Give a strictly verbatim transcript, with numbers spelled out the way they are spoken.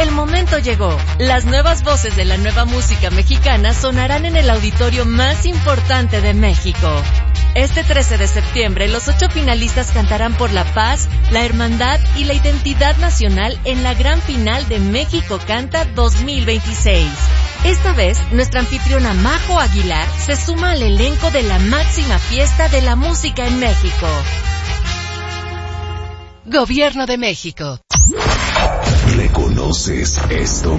El momento llegó. Las nuevas voces de la nueva música mexicana sonarán en el auditorio más importante de México. Este trece de septiembre, los ocho finalistas cantarán por la paz, la hermandad y la identidad nacional en la gran final de México Canta dos mil veintiséis. Esta vez, nuestra anfitriona Majo Aguilar se suma al elenco de la máxima fiesta de la música en México. Gobierno de México. ¿Reconoces esto?